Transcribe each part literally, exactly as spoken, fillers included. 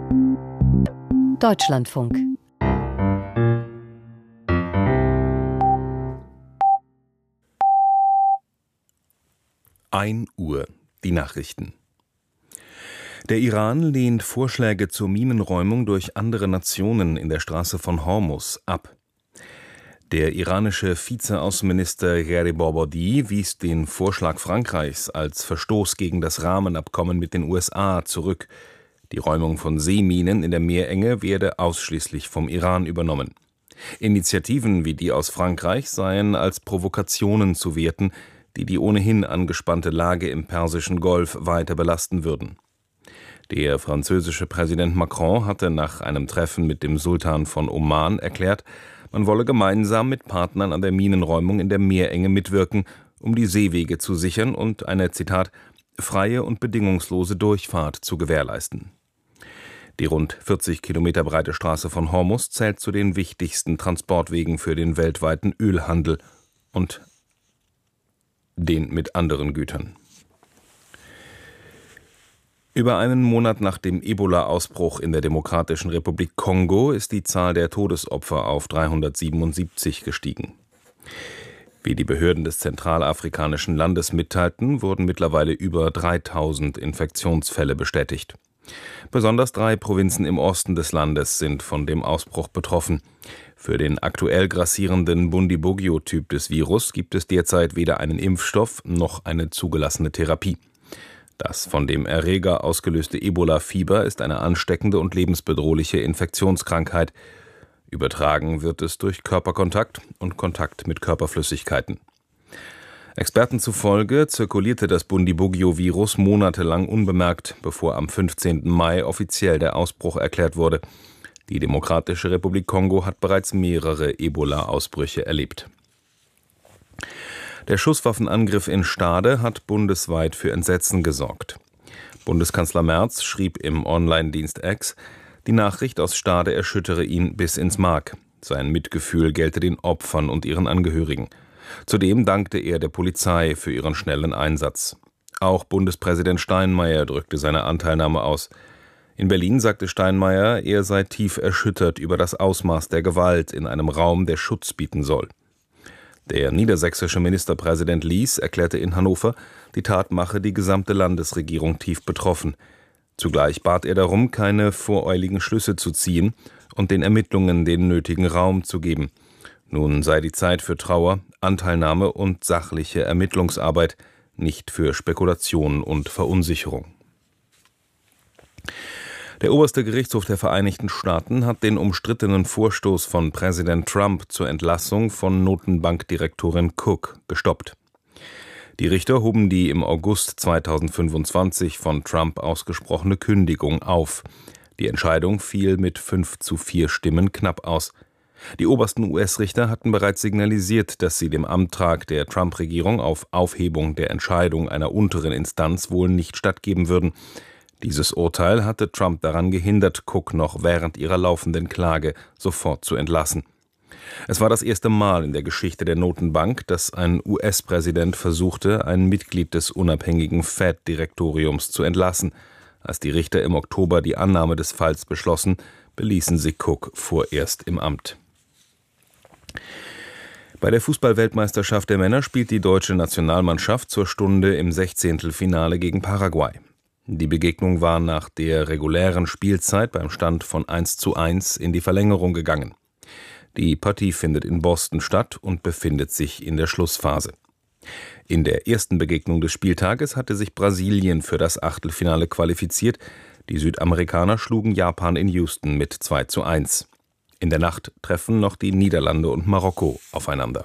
Deutschlandfunk. ein Uhr. Die Nachrichten. Der Iran lehnt Vorschläge zur Minenräumung durch andere Nationen in der Straße von Hormuz ab. Der iranische Vizeaußenminister Gharibabadi wies den Vorschlag Frankreichs als Verstoß gegen das Rahmenabkommen mit den U S A zurück. Die Räumung von Seeminen in der Meerenge werde ausschließlich vom Iran übernommen. Initiativen wie die aus Frankreich seien als Provokationen zu werten, die die ohnehin angespannte Lage im Persischen Golf weiter belasten würden. Der französische Präsident Macron hatte nach einem Treffen mit dem Sultan von Oman erklärt, man wolle gemeinsam mit Partnern an der Minenräumung in der Meerenge mitwirken, um die Seewege zu sichern und eine, Zitat, freie und bedingungslose Durchfahrt zu gewährleisten. Die rund vierzig Kilometer breite Straße von Hormuz zählt zu den wichtigsten Transportwegen für den weltweiten Ölhandel und den mit anderen Gütern. Über einen Monat nach dem Ebola-Ausbruch in der Demokratischen Republik Kongo ist die Zahl der Todesopfer auf dreihundertsiebenundsiebzig gestiegen. Wie die Behörden des zentralafrikanischen Landes mitteilten, wurden mittlerweile über dreitausend Infektionsfälle bestätigt. Besonders drei Provinzen im Osten des Landes sind von dem Ausbruch betroffen. Für den aktuell grassierenden Bundibugyo-Typ des Virus gibt es derzeit weder einen Impfstoff noch eine zugelassene Therapie. Das von dem Erreger ausgelöste Ebola-Fieber ist eine ansteckende und lebensbedrohliche Infektionskrankheit. Übertragen wird es durch Körperkontakt und Kontakt mit Körperflüssigkeiten. Experten zufolge zirkulierte das Bundibugyo-Virus monatelang unbemerkt, bevor am fünfzehnten Mai offiziell der Ausbruch erklärt wurde. Die Demokratische Republik Kongo hat bereits mehrere Ebola-Ausbrüche erlebt. Der Schusswaffenangriff in Stade hat bundesweit für Entsetzen gesorgt. Bundeskanzler Merz schrieb im Online-Dienst X, die Nachricht aus Stade erschüttere ihn bis ins Mark. Sein Mitgefühl gelte den Opfern und ihren Angehörigen. Zudem dankte er der Polizei für ihren schnellen Einsatz. Auch Bundespräsident Steinmeier drückte seine Anteilnahme aus. In Berlin sagte Steinmeier, er sei tief erschüttert über das Ausmaß der Gewalt in einem Raum, der Schutz bieten soll. Der niedersächsische Ministerpräsident Lies erklärte in Hannover, die Tat mache die gesamte Landesregierung tief betroffen. Zugleich bat er darum, keine voreiligen Schlüsse zu ziehen und den Ermittlungen den nötigen Raum zu geben. Nun sei die Zeit für Trauer, Anteilnahme und sachliche Ermittlungsarbeit, nicht für Spekulation und Verunsicherung. Der oberste Gerichtshof der Vereinigten Staaten hat den umstrittenen Vorstoß von Präsident Trump zur Entlassung von Notenbankdirektorin Cook gestoppt. Die Richter hoben die im August zweitausendfünfundzwanzig von Trump ausgesprochene Kündigung auf. Die Entscheidung fiel mit fünf zu vier Stimmen knapp aus. Die obersten U S-Richter hatten bereits signalisiert, dass sie dem Antrag der Trump-Regierung auf Aufhebung der Entscheidung einer unteren Instanz wohl nicht stattgeben würden. Dieses Urteil hatte Trump daran gehindert, Cook noch während ihrer laufenden Klage sofort zu entlassen. Es war das erste Mal in der Geschichte der Notenbank, dass ein U S-Präsident versuchte, ein Mitglied des unabhängigen Fed-Direktoriums zu entlassen. Als die Richter im Oktober die Annahme des Falls beschlossen, beließen sie Cook vorerst im Amt. Bei der Fußball-Weltmeisterschaft der Männer spielt die deutsche Nationalmannschaft zur Stunde im Sechzehntelfinale gegen Paraguay. Die Begegnung war nach der regulären Spielzeit beim Stand von eins zu eins in die Verlängerung gegangen. Die Partie findet in Boston statt und befindet sich in der Schlussphase. In der ersten Begegnung des Spieltages hatte sich Brasilien für das Achtelfinale qualifiziert. Die Südamerikaner schlugen Japan in Houston mit zwei zu eins. In der Nacht treffen noch die Niederlande und Marokko aufeinander.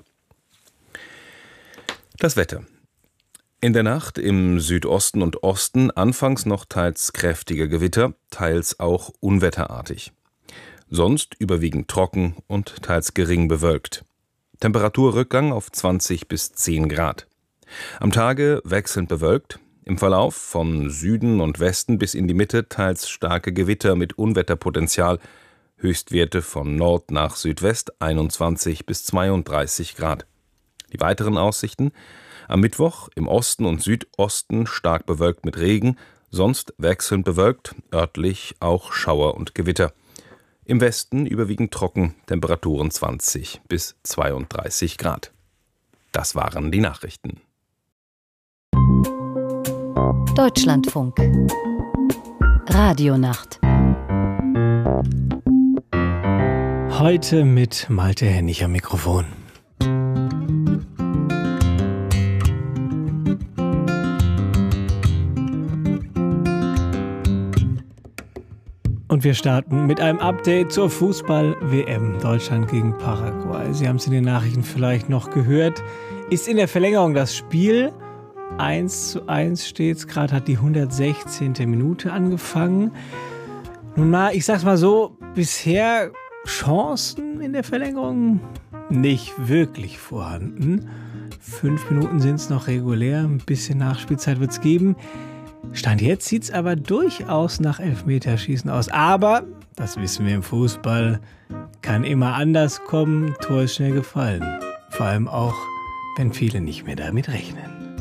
Das Wetter. In der Nacht im Südosten und Osten anfangs noch teils kräftige Gewitter, teils auch unwetterartig. Sonst überwiegend trocken und teils gering bewölkt. Temperaturrückgang auf zwanzig bis zehn Grad. Am Tage wechselnd bewölkt, im Verlauf von Süden und Westen bis in die Mitte teils starke Gewitter mit Unwetterpotenzial, Höchstwerte von Nord nach Südwest einundzwanzig bis zweiunddreißig Grad. Die weiteren Aussichten: am Mittwoch im Osten und Südosten stark bewölkt mit Regen, Sonst wechselnd bewölkt, örtlich auch Schauer und Gewitter. Im Westen überwiegend trocken, Temperaturen zwanzig bis zweiunddreißig Grad. Das waren die Nachrichten. Deutschlandfunk. Radionacht. Heute mit Malte Hennig am Mikrofon. Und wir starten mit einem Update zur Fußball-W M. Deutschland gegen Paraguay. Sie haben es in den Nachrichten vielleicht noch gehört. Ist in der Verlängerung das Spiel. eins zu eins steht's. Gerade hat die hundertsechzehnte Minute angefangen. Nun mal, ich sag's mal so, bisher Chancen in der Verlängerung nicht wirklich vorhanden. Fünf Minuten sind es noch regulär. Ein bisschen Nachspielzeit wird es geben. Stand jetzt sieht es aber durchaus nach Elfmeterschießen aus. Aber, das wissen wir im Fußball, kann immer anders kommen. Tor ist schnell gefallen. Vor allem auch, wenn viele nicht mehr damit rechnen.